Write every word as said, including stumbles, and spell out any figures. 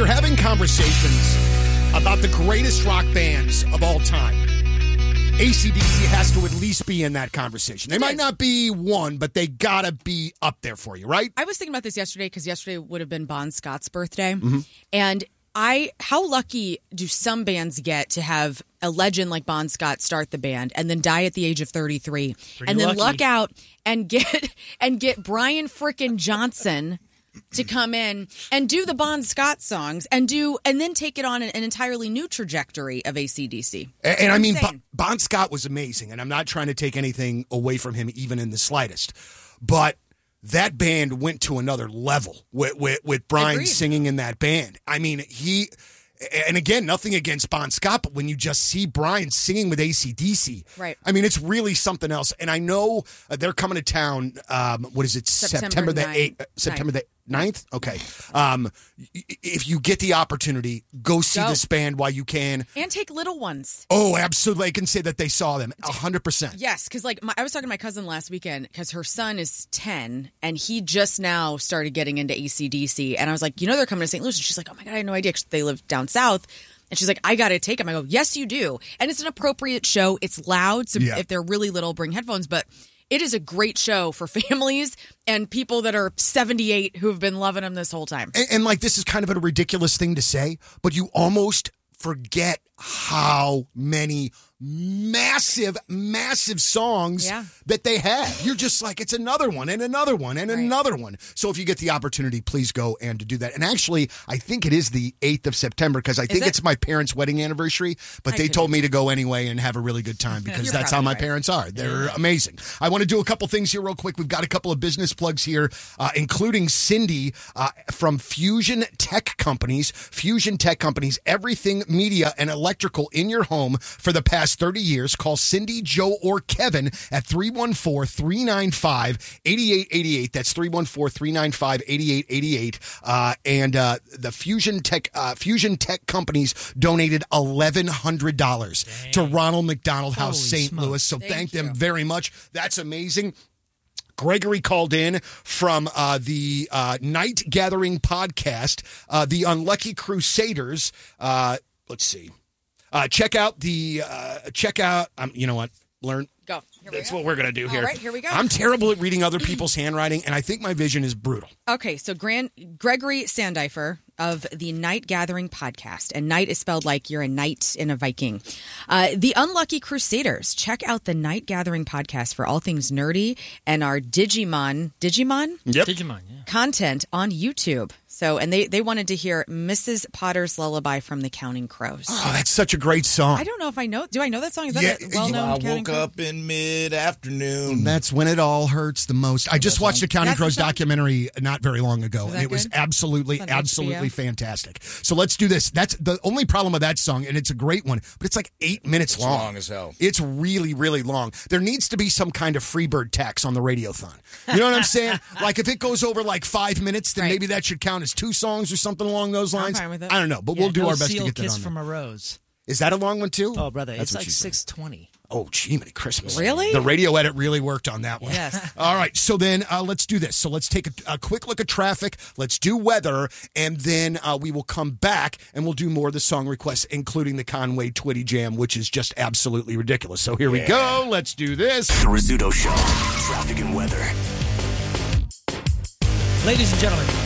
you're having conversations about the greatest rock bands of all time, A C D C has to at least be in that conversation. They might not be one, but they gotta be up there for you, right? I was thinking about this yesterday because yesterday would have been Bon Scott's birthday. Mm-hmm. And I, how lucky do some bands get to have a legend like Bon Scott start the band and then die at the age of thirty-three, Pretty and then lucky. luck out and get and get Brian frickin' Johnson to come in and do the Bon Scott songs and do and then take it on an, an entirely new trajectory of A C D C. And, and I mean, Insane. Bon, Bon Scott was amazing, and I'm not trying to take anything away from him, even in the slightest. But that band went to another level with with, with Brian Agreed. singing in that band. I mean, he. And again, nothing against Bon Scott, but when you just see Brian singing with A C D C, Right. I mean, it's really something else. And I know uh, they're coming to town. Um, what is it? September the ninth. eighth, uh, September the ninth. Okay. Um, y- if you get the opportunity, go see Go. this band while you can. And take little ones. Oh, absolutely! I can say that they saw them a hundred percent. Yes, because like my, I was talking to my cousin last weekend because her son is ten and he just now started getting into A C D C. And I was like, you know, they're coming to Saint Louis. And she's like, oh my God, I had no idea 'cause they live down south. And she's like, I got to take them. I go, yes, you do. And it's an appropriate show. It's loud. So Yeah. if they're really little, bring headphones. But it is a great show for families and people that are seventy-eight who have been loving them this whole time. And, and like, this is kind of a ridiculous thing to say, but you almost forget how many massive, massive songs Yeah. that they have. You're just like, it's another one and another one and Right. another one. So if you get the opportunity, please go and to do that. And actually, I think it is the eighth of September because I think it? it's my parents' wedding anniversary, but I they could told do me to go anyway and have a really good time because You're that's how probably my right. parents are. They're amazing. I want to do a couple things here real quick. We've got a couple of business plugs here, uh, including Cindy uh, from Fusion Tech Companies. Fusion Tech Companies, everything media and electrical in your home for the past thirty years. Call Cindy, Joe, or Kevin at three one four, three nine five, eight eight eight eight. That's three one four, three nine five, eight eight eight eight. Uh, and uh, the Fusion Tech uh, Fusion Tech Companies donated eleven hundred dollars to Ronald McDonald House, Holy Saint smokes. Louis. So Thank thank them you. very much. That's amazing. Gregory called in from uh, the uh, Night Gathering podcast, uh, the Unlucky Crusaders. Uh, let's see. Uh, check out the uh, check out. Um, you know what? Learn. Go. Here we That's go. what we're gonna do here. All right, here we go. I'm terrible at reading other people's handwriting, and I think my vision is brutal. Okay, so Gran- Gregory Sandifer of the Night Gathering podcast, and night is spelled like you're a knight and a Viking. Uh, the Unlucky Crusaders. Check out the Night Gathering podcast for all things nerdy and our Digimon, Digimon Yep. Digimon, yeah. content on YouTube. So, and they, they wanted to hear Missus Potter's Lullaby from the Counting Crows. Oh, that's such a great song. I don't know if I know. Do I know that song? Is that Yeah, a well-known I Counting woke Crows? up in mid-afternoon. That's when it all hurts the most. I just watched the Counting That's the Crows song? documentary not very long ago, Was and that it was good? absolutely, It's on absolutely H B O? fantastic. So let's do this. That's the only problem with that song, and it's a great one, but it's like eight minutes It's long. long as hell. It's really, really long. There needs to be some kind of Freebird tax on the Radiothon. You know what I'm saying? Like if it goes over like five minutes, then Right. maybe that should count as two songs or something along those I'm lines. fine with it. I don't know, but Yeah, we'll do no our best to seal get that kiss on from there. a rose. Is that a long one too? Oh, brother, That's it's what like she said. six twenty. Oh, gee, many Christmas. Really? The radio edit really worked on that one. Yes. All right, so then uh, let's do this. So let's take a, a quick look at traffic. Let's do weather, and then uh, we will come back and we'll do more of the song requests, including the Conway Twitty Jam, which is just absolutely ridiculous. So here we go. Let's do this. The Rizzuto Show. Traffic and weather. Ladies and gentlemen,